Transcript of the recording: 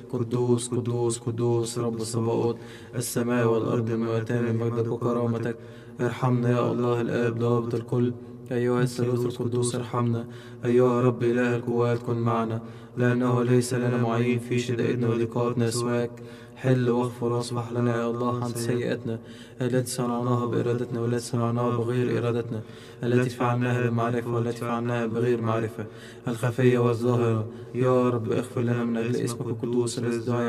قدوس قدوس قدوس رب الصباؤوت، السماء والأرض ملوءتان من مجدك وكرامتك. ارحمنا يا الله الآب ضابط الكل، أيها الثالوث القدوس ارحمنا. أيها رب إله القوات كن معنا، لأنه ليس لنا معين في شدائدنا وضيقاتنا سواك. حل واغفر واصفح لنا يا الله عن سيئاتنا التي صنعناها بإرادتنا والتي صنعناها بغير إرادتنا، التي فعلناها بمعرفة والتي فعلناها بغير معرفة، الخفية والظاهرة. يا رب اغفر لنا من أجل اسمك القدوس الذي دعا